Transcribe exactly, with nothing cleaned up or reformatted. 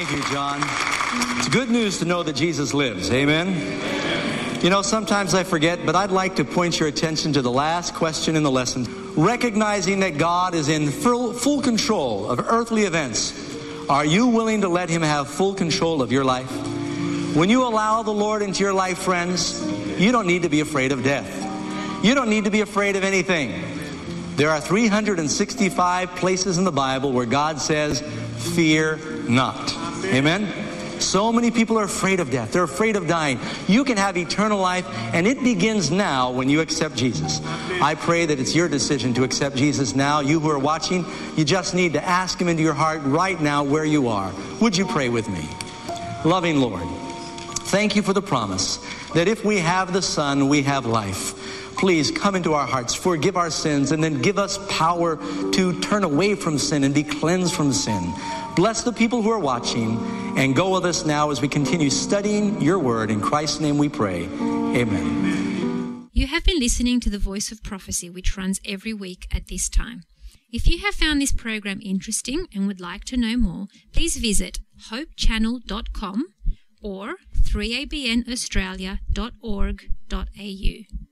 Thank you, John. It's good news to know that Jesus lives. Amen? You know, sometimes I forget, but I'd like to point your attention to the last question in the lesson. Recognizing that God is in full, full control of earthly events, are you willing to let Him have full control of your life? When you allow the Lord into your life, friends, you don't need to be afraid of death. You don't need to be afraid of anything. There are three hundred sixty-five places in the Bible where God says, fear not. Amen? So many people are afraid of death. They're afraid of dying. You can have eternal life, and it begins now when you accept Jesus. I pray that it's your decision to accept Jesus now. You who are watching, you just need to ask Him into your heart right now where you are. Would you pray with me? Loving Lord, thank you for the promise that if we have the Son, we have life. Please come into our hearts, forgive our sins, and then give us power to turn away from sin and be cleansed from sin. Bless the people who are watching, and go with us now as we continue studying your word. In Christ's name we pray. Amen. You have been listening to The Voice of Prophecy, which runs every week at this time. If you have found this program interesting and would like to know more, please visit hope channel dot com or three a b n australia dot org dot a u.